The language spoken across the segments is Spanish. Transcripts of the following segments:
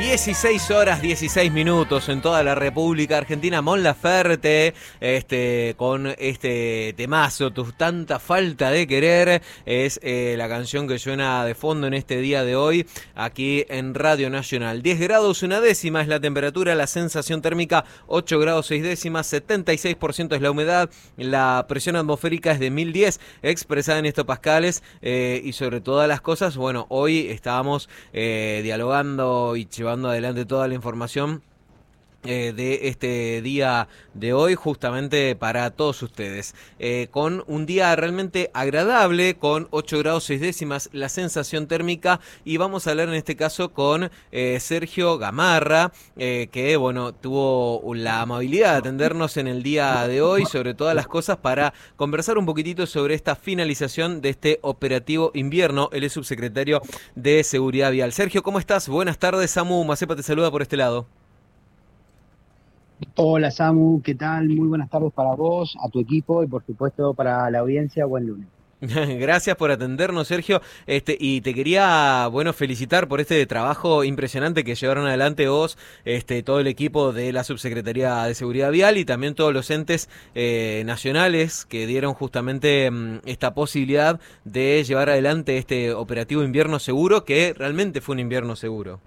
16 horas 16 minutos en toda la República Argentina. Mon Laferte, con este temazo, Tu tanta falta de querer, es la canción que suena de fondo en este día de hoy, aquí en Radio Nacional. 10 grados una décima es la temperatura, la sensación térmica 8 grados 6 décimas, 76% es la humedad, la presión atmosférica es de 1010, expresada en hectopascales, y sobre todas las cosas, bueno, hoy estábamos dialogando y llevando adelante toda la información de este día de hoy, justamente para todos ustedes, con un día realmente agradable, con 8 grados 6 décimas la sensación térmica, y vamos a hablar en este caso con Sergio Gamarra, que bueno, tuvo la amabilidad de atendernos en el día de hoy, sobre todas las cosas, para conversar un poquitito sobre esta finalización de este operativo invierno. Él es subsecretario de Seguridad Vial. Sergio, ¿cómo estás? Buenas tardes, Samu Macepa te saluda por este lado. Hola Samu, ¿qué tal? Muy buenas tardes para vos, a tu equipo y por supuesto para la audiencia. Buen lunes. Gracias por atendernos, Sergio. Y te quería, bueno, felicitar por este trabajo impresionante que llevaron adelante vos, todo el equipo de la Subsecretaría de Seguridad Vial y también todos los entes nacionales que dieron justamente esta posibilidad de llevar adelante este operativo invierno seguro, que realmente fue un invierno seguro.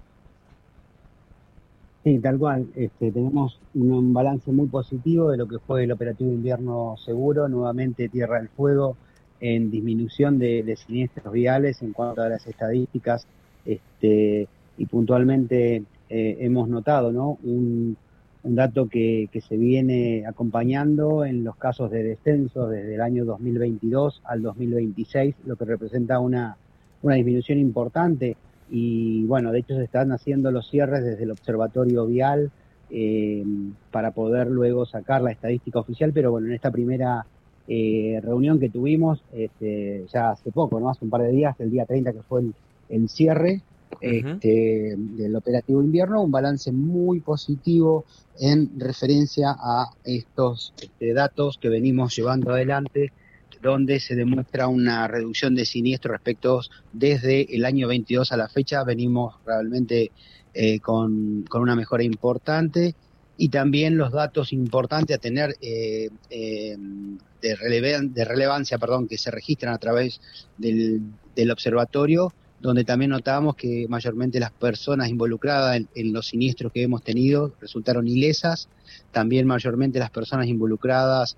Sí, tal cual. Tenemos un balance muy positivo de lo que fue el operativo invierno seguro. Nuevamente Tierra del Fuego en disminución de siniestros viales en cuanto a las estadísticas. Y puntualmente hemos notado, ¿no? Un dato que se viene acompañando en los casos de descenso desde el año 2022 al 2026, lo que representa una disminución importante. Y bueno, de hecho se están haciendo los cierres desde el Observatorio Vial para poder luego sacar la estadística oficial, pero bueno, en esta primera reunión que tuvimos ya hace poco, ¿no? Hace un par de días, el día 30 que fue el cierre del operativo invierno, un balance muy positivo en referencia a estos datos que venimos llevando adelante, donde se demuestra una reducción de siniestros respecto desde el año 22 a la fecha. Venimos realmente con una mejora importante, y también los datos importantes a tener de relevancia, que se registran a través del observatorio, donde también notamos que mayormente las personas involucradas en los siniestros que hemos tenido resultaron ilesas. También mayormente las personas involucradas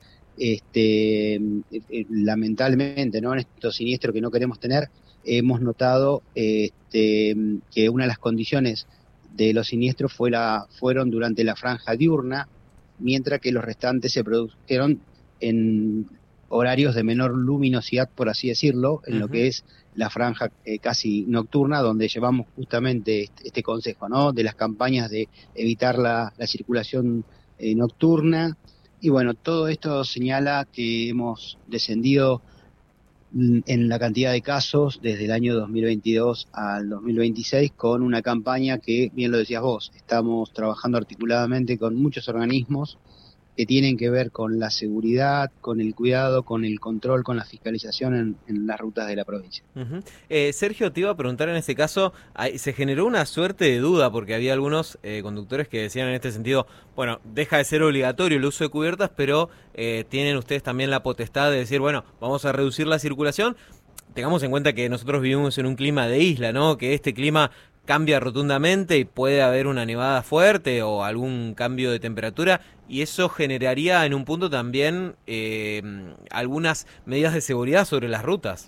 lamentablemente, ¿no? En estos siniestros que no queremos tener, hemos notado que una de las condiciones de los siniestros fueron durante la franja diurna, mientras que los restantes se produjeron en horarios de menor luminosidad, por así decirlo, en lo que es la franja casi nocturna, donde llevamos justamente este consejo, ¿no? De las campañas de evitar la circulación nocturna. Y bueno, todo esto señala que hemos descendido en la cantidad de casos desde el año 2022 al 2026 con una campaña que, bien lo decías vos, estamos trabajando articuladamente con muchos organismos que tienen que ver con la seguridad, con el cuidado, con el control, con la fiscalización en las rutas de la provincia. Sergio, te iba a preguntar en este caso, se generó una suerte de duda porque había algunos conductores que decían en este sentido, bueno, deja de ser obligatorio el uso de cubiertas, pero tienen ustedes también la potestad de decir, bueno, vamos a reducir la circulación. Tengamos en cuenta que nosotros vivimos en un clima de isla, ¿no? Que este clima cambia rotundamente y puede haber una nevada fuerte o algún cambio de temperatura, y eso generaría en un punto también algunas medidas de seguridad sobre las rutas.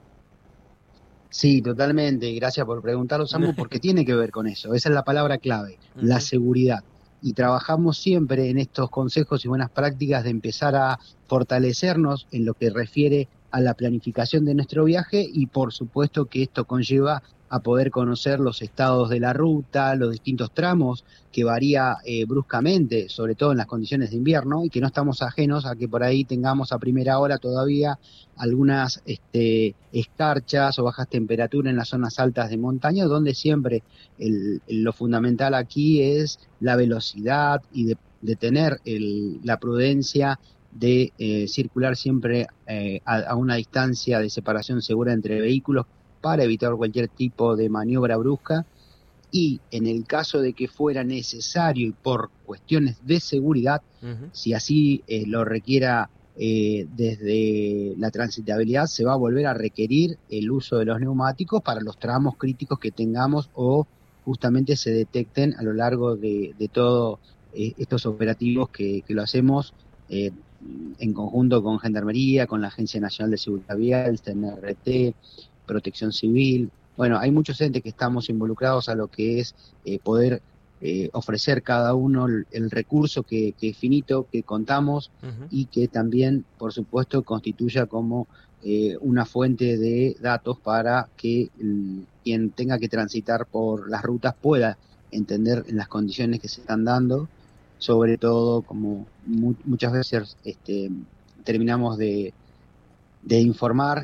Sí, totalmente. Gracias por preguntarlo, Samu, porque tiene que ver con eso. Esa es la palabra clave, la seguridad. Y trabajamos siempre en estos consejos y buenas prácticas de empezar a fortalecernos en lo que refiere a la planificación de nuestro viaje, y por supuesto que esto conlleva a poder conocer los estados de la ruta, los distintos tramos, que varía bruscamente, sobre todo en las condiciones de invierno, y que no estamos ajenos a que por ahí tengamos a primera hora todavía algunas escarchas o bajas temperaturas en las zonas altas de montaña, donde siempre lo fundamental aquí es la velocidad y de tener la prudencia de circular siempre a una distancia de separación segura entre vehículos para evitar cualquier tipo de maniobra brusca. y en el caso de que fuera necesario y por cuestiones de seguridad, si así lo requiera desde la transitabilidad, se va a volver a requerir el uso de los neumáticos para los tramos críticos que tengamos o justamente se detecten a lo largo de todos estos operativos que lo hacemos en conjunto con Gendarmería, con la Agencia Nacional de Seguridad Vial, CNRT, Protección Civil. Bueno, hay muchos entes que estamos involucrados a lo que es poder ofrecer cada uno el recurso que es finito, que contamos y que también, por supuesto, constituya como una fuente de datos para que quien tenga que transitar por las rutas pueda entender en las condiciones que se están dando, sobre todo como muchas veces terminamos de informar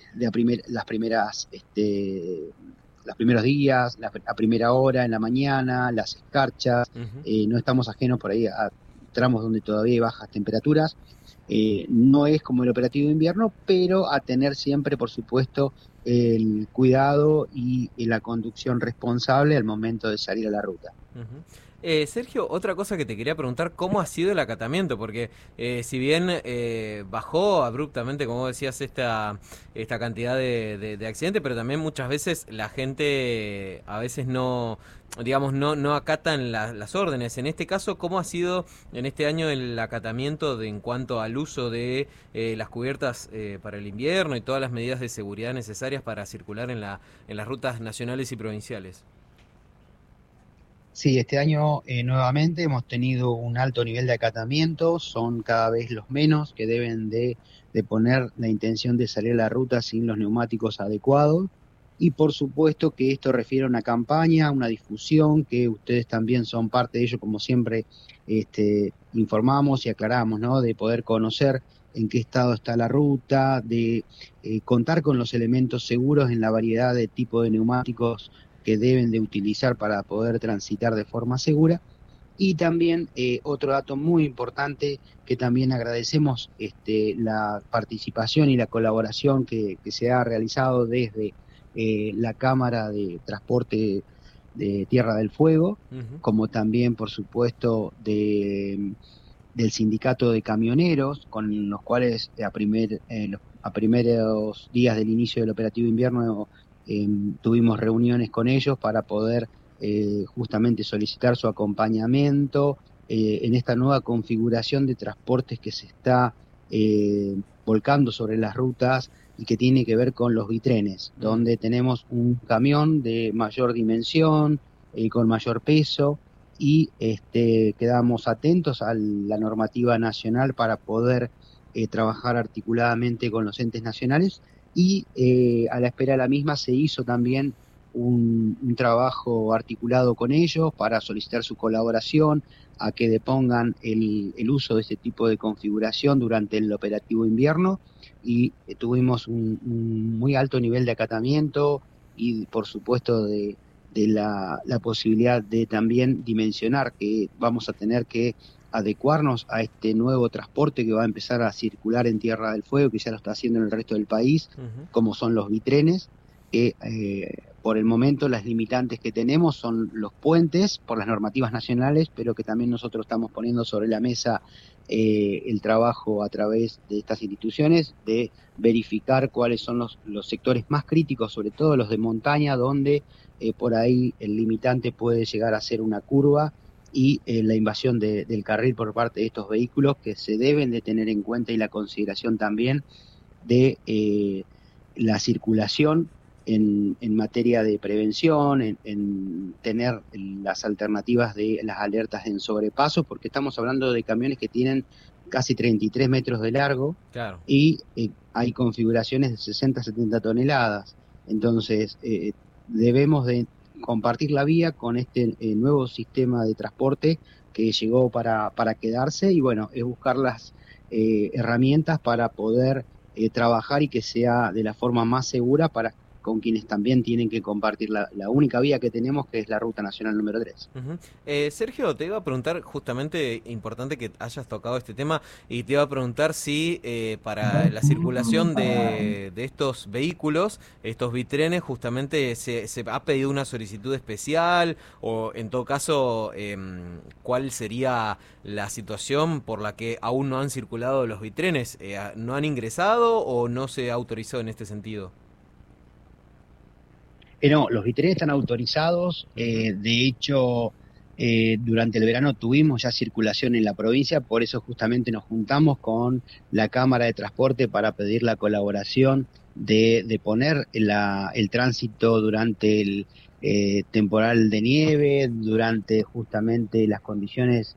los primeros días, a primera hora, en la mañana, las escarchas, no estamos ajenos por ahí a tramos donde todavía hay bajas temperaturas, no es como el operativo de invierno, pero a tener siempre, por supuesto, el cuidado y la conducción responsable al momento de salir a la ruta. Sergio, otra cosa que te quería preguntar, ¿cómo ha sido el acatamiento? Porque si bien bajó abruptamente, como decías, esta cantidad de accidentes, pero también muchas veces la gente a veces no, digamos, no acatan las órdenes. En este caso, ¿cómo ha sido en este año el acatamiento en cuanto al uso de las cubiertas para el invierno y todas las medidas de seguridad necesarias para circular en las rutas nacionales y provinciales? Sí, este año nuevamente hemos tenido un alto nivel de acatamiento, son cada vez los menos que deben de poner la intención de salir a la ruta sin los neumáticos adecuados y por supuesto que esto refiere a una campaña, una difusión, que ustedes también son parte de ello, como siempre informamos y aclaramos, ¿no? De poder conocer en qué estado está la ruta, de contar con los elementos seguros en la variedad de tipo de neumáticos que deben de utilizar para poder transitar de forma segura. Y también otro dato muy importante que también agradecemos la participación y la colaboración que se ha realizado desde la Cámara de Transporte de Tierra del Fuego, como también por supuesto del Sindicato de Camioneros, con los cuales a primeros días del inicio del operativo invierno tuvimos reuniones con ellos para poder justamente solicitar su acompañamiento en esta nueva configuración de transportes que se está volcando sobre las rutas y que tiene que ver con los bitrenes, donde tenemos un camión de mayor dimensión, con mayor peso, y quedamos atentos a la normativa nacional para poder trabajar articuladamente con los entes nacionales. Y a la espera de la misma se hizo también un trabajo articulado con ellos para solicitar su colaboración, a que depongan el uso de este tipo de configuración durante el operativo invierno, y tuvimos un muy alto nivel de acatamiento y por supuesto de la posibilidad de también dimensionar que vamos a tener que adecuarnos a este nuevo transporte que va a empezar a circular en Tierra del Fuego, que ya lo está haciendo en el resto del país, como son los bitrenes, que por el momento las limitantes que tenemos son los puentes por las normativas nacionales, pero que también nosotros estamos poniendo sobre la mesa el trabajo a través de estas instituciones de verificar cuáles son los sectores más críticos, sobre todo los de montaña, donde por ahí el limitante puede llegar a ser una curva y la invasión del carril por parte de estos vehículos, que se deben de tener en cuenta, y la consideración también de la circulación en materia de prevención, en tener las alternativas de las alertas en sobrepaso, porque estamos hablando de camiones que tienen casi 33 metros de largo, claro, y hay configuraciones de 60, 70 toneladas. Entonces, debemos de compartir la vía con este nuevo sistema de transporte que llegó para quedarse, y bueno, es buscar las herramientas para poder trabajar y que sea de la forma más segura, para con quienes también tienen que compartir la única vía que tenemos, que es la Ruta Nacional número 3. Ujú. Sergio, te iba a preguntar, justamente, importante que hayas tocado este tema, y te iba a preguntar si para la circulación de estos vehículos, estos bitrenes, justamente se ha pedido una solicitud especial, o en todo caso, ¿cuál sería la situación por la que aún no han circulado los bitrenes? ¿No han ingresado o no se ha autorizado en este sentido? No, los vitrenes están autorizados. De hecho, durante el verano tuvimos ya circulación en la provincia, por eso justamente nos juntamos con la Cámara de Transporte para pedir la colaboración de poner el tránsito durante el temporal de nieve, durante justamente las condiciones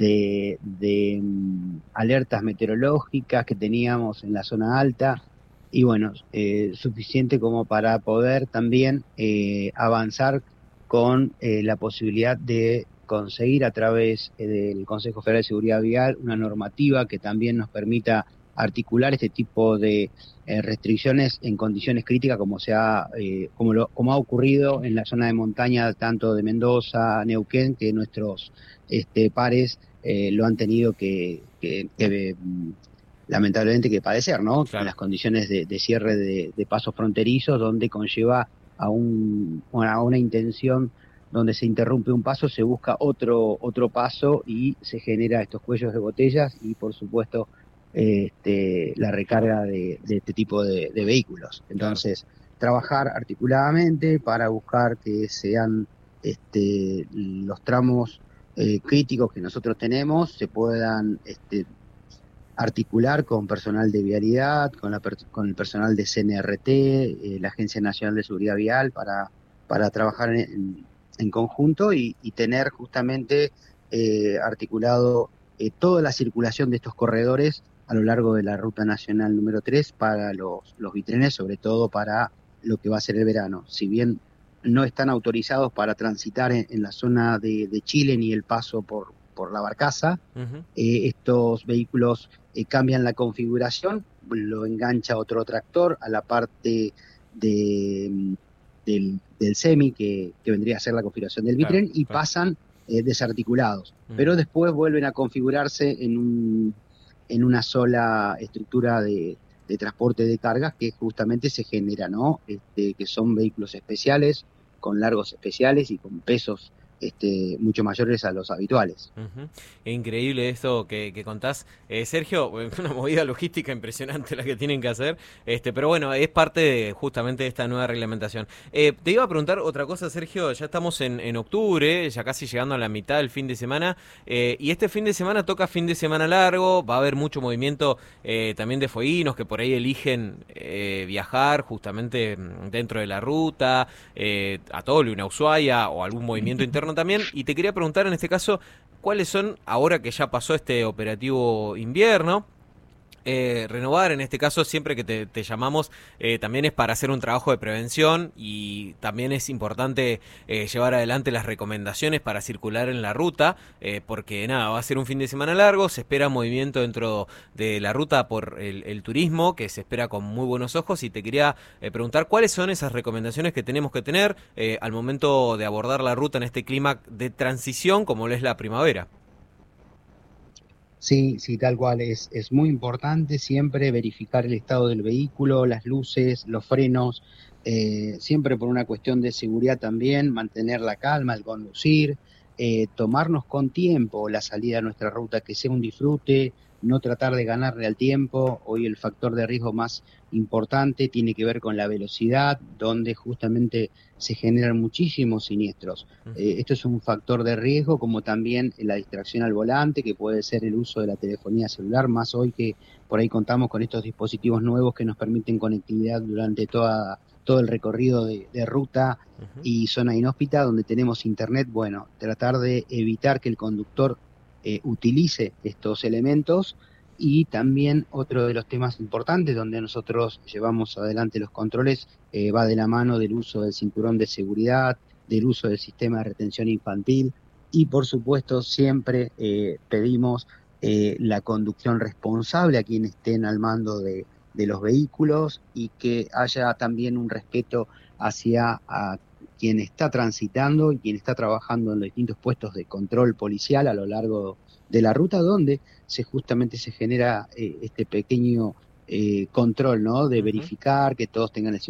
de alertas meteorológicas que teníamos en la zona alta. Y bueno, suficiente como para poder también avanzar con la posibilidad de conseguir a través del Consejo Federal de Seguridad Vial una normativa que también nos permita articular este tipo de restricciones en condiciones críticas como ha ocurrido en la zona de montaña tanto de Mendoza, Neuquén, que nuestros pares lo han tenido que lamentablemente que padecer, ¿no? Claro. En las condiciones de cierre de pasos fronterizos, donde conlleva a una intención donde se interrumpe un paso, se busca otro paso y se genera estos cuellos de botellas y, por supuesto, la recarga de este tipo de vehículos. Entonces, trabajar articuladamente para buscar que sean los tramos críticos que nosotros tenemos se puedan articular con personal de vialidad, con el personal de CNRT, la Agencia Nacional de Seguridad Vial, para trabajar en conjunto y tener justamente articulado toda la circulación de estos corredores a lo largo de la Ruta Nacional número 3 para los bitrenes, sobre todo para lo que va a ser el verano. Si bien no están autorizados para transitar en la zona de Chile ni el paso por la barcaza, estos vehículos cambian la configuración, lo engancha otro tractor a la parte del semi que vendría a ser la configuración del bitren y pasan desarticulados, pero después vuelven a configurarse en una sola estructura de transporte de cargas que justamente se genera, ¿no? Que son vehículos especiales, con largos especiales y con pesos mucho mayores a los habituales. Increíble esto que contás, Sergio. Una movida logística impresionante la que tienen que hacer, pero bueno, es parte justamente de esta nueva reglamentación. Te iba a preguntar otra cosa, Sergio. Ya estamos en octubre, ya casi llegando a la mitad del fin de semana, y este fin de semana toca fin de semana largo. Va a haber mucho movimiento también de fueguinos que por ahí eligen viajar justamente dentro de la ruta, a Tolwyn, a Ushuaia, o algún movimiento interno también. Y te quería preguntar en este caso, ¿cuáles son, ahora que ya pasó este operativo invierno? Renovar, en este caso, siempre que te llamamos, también es para hacer un trabajo de prevención, y también es importante llevar adelante las recomendaciones para circular en la ruta, porque nada, va a ser un fin de semana largo, se espera movimiento dentro de la ruta por el turismo, que se espera con muy buenos ojos, y te quería preguntar cuáles son esas recomendaciones que tenemos que tener al momento de abordar la ruta en este clima de transición como lo es la primavera. Sí, sí, tal cual. Es muy importante siempre verificar el estado del vehículo, las luces, los frenos, siempre por una cuestión de seguridad también, mantener la calma al conducir, tomarnos con tiempo la salida a nuestra ruta, que sea un disfrute, no tratar de ganarle al tiempo. Hoy el factor de riesgo más importante tiene que ver con la velocidad, donde justamente se generan muchísimos siniestros. Esto es un factor de riesgo, como también la distracción al volante, que puede ser el uso de la telefonía celular, más hoy que por ahí contamos con estos dispositivos nuevos que nos permiten conectividad durante todo el recorrido de ruta y zona inhóspita, donde tenemos internet. Bueno, tratar de evitar que el conductor utilice estos elementos. Y también otro de los temas importantes donde nosotros llevamos adelante los controles va de la mano del uso del cinturón de seguridad, del uso del sistema de retención infantil, y por supuesto siempre pedimos la conducción responsable a quienes estén al mando de de los vehículos y que haya también un respeto hacia quien está transitando y quien está trabajando en los distintos puestos de control policial a lo largo de la ruta, donde justamente se genera este pequeño control, ¿no? De verificar que todos tengan el